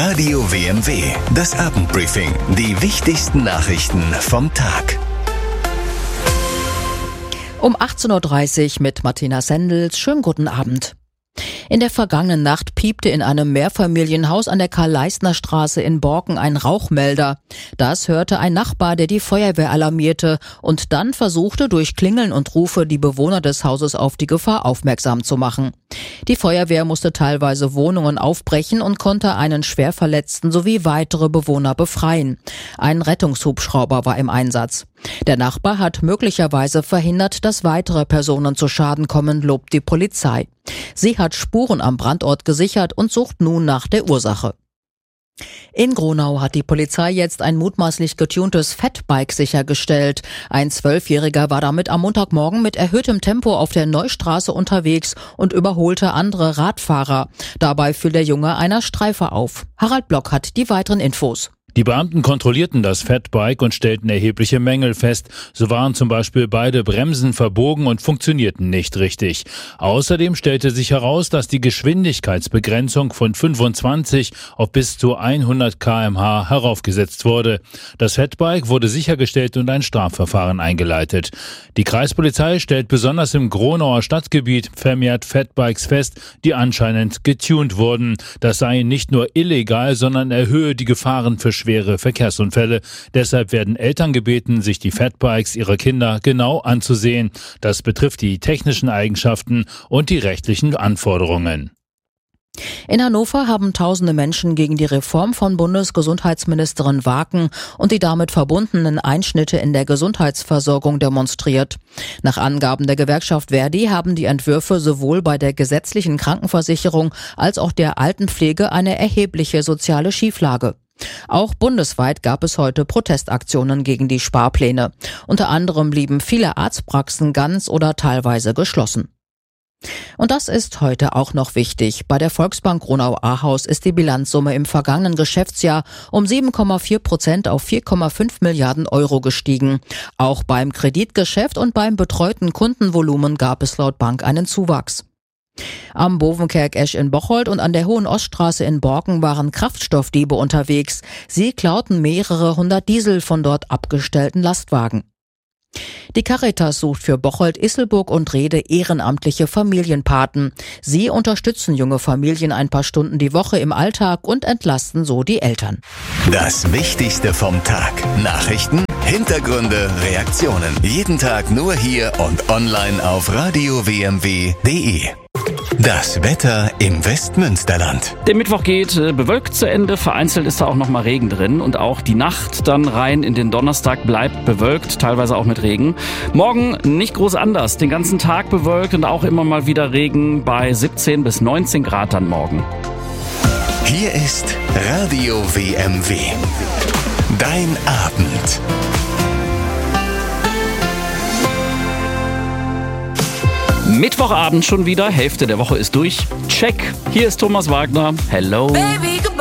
Radio WMW, das Abendbriefing. Die wichtigsten Nachrichten vom Tag. Um 18.30 Uhr mit Martina Sendels. Schönen guten Abend. In der vergangenen Nacht piepte in einem Mehrfamilienhaus an der Karl-Leistner-Straße in Borken ein Rauchmelder. Das hörte ein Nachbar, der die Feuerwehr alarmierte und dann versuchte, durch Klingeln und Rufe die Bewohner des Hauses auf die Gefahr aufmerksam zu machen. Die Feuerwehr musste teilweise Wohnungen aufbrechen und konnte einen Schwerverletzten sowie weitere Bewohner befreien. Ein Rettungshubschrauber war im Einsatz. Der Nachbar hat möglicherweise verhindert, dass weitere Personen zu Schaden kommen, lobt die Polizei. Sie hat Spuren am Brandort gesichert und sucht nun nach der Ursache. In Gronau hat die Polizei jetzt ein mutmaßlich getuntes Fatbike sichergestellt. Ein 12-Jähriger war damit am Montagmorgen mit erhöhtem Tempo auf der Neustraße unterwegs und überholte andere Radfahrer. Dabei fiel der Junge einer Streife auf. Harald Block hat die weiteren Infos. Die Beamten kontrollierten das Fatbike und stellten erhebliche Mängel fest. So waren zum Beispiel beide Bremsen verbogen und funktionierten nicht richtig. Außerdem stellte sich heraus, dass die Geschwindigkeitsbegrenzung von 25 auf bis zu 100 km/h heraufgesetzt wurde. Das Fatbike wurde sichergestellt und ein Strafverfahren eingeleitet. Die Kreispolizei stellt besonders im Gronauer Stadtgebiet vermehrt Fatbikes fest, die anscheinend getunt wurden. Das sei nicht nur illegal, sondern erhöhe die Gefahren für schwere Verkehrsunfälle. Deshalb werden Eltern gebeten, sich die Fatbikes ihrer Kinder genau anzusehen. Das betrifft die technischen Eigenschaften und die rechtlichen Anforderungen. In Hannover haben tausende Menschen gegen die Reform von Bundesgesundheitsministerin Waken und die damit verbundenen Einschnitte in der Gesundheitsversorgung demonstriert. Nach Angaben der Gewerkschaft Verdi haben die Entwürfe sowohl bei der gesetzlichen Krankenversicherung als auch der Altenpflege eine erhebliche soziale Schieflage. Auch bundesweit gab es heute Protestaktionen gegen die Sparpläne. Unter anderem blieben viele Arztpraxen ganz oder teilweise geschlossen. Und das ist heute auch noch wichtig. Bei der Volksbank Gronau-Ahaus ist die Bilanzsumme im vergangenen Geschäftsjahr um 7,4% auf 4,5 Milliarden Euro gestiegen. Auch beim Kreditgeschäft und beim betreuten Kundenvolumen gab es laut Bank einen Zuwachs. Am Bovenkerk-Esch in Bocholt und an der Hohen Oststraße in Borken waren Kraftstoffdiebe unterwegs. Sie klauten mehrere hundert Diesel von dort abgestellten Lastwagen. Die Caritas sucht für Bocholt, Isselburg und Rede ehrenamtliche Familienpaten. Sie unterstützen junge Familien ein paar Stunden die Woche im Alltag und entlasten so die Eltern. Das Wichtigste vom Tag. Nachrichten, Hintergründe, Reaktionen. Jeden Tag nur hier und online auf radiowmw.de. Das Wetter im Westmünsterland. Der Mittwoch geht bewölkt zu Ende, vereinzelt ist da auch noch mal Regen drin und auch die Nacht dann rein in den Donnerstag bleibt bewölkt, teilweise auch mit Regen. Morgen nicht groß anders, den ganzen Tag bewölkt und auch immer mal wieder Regen bei 17 bis 19 Grad dann morgen. Hier ist Radio WMW. Dein Abend. Mittwochabend schon wieder, Hälfte der Woche ist durch. Check, hier ist Thomas Wagner. Hello. Baby.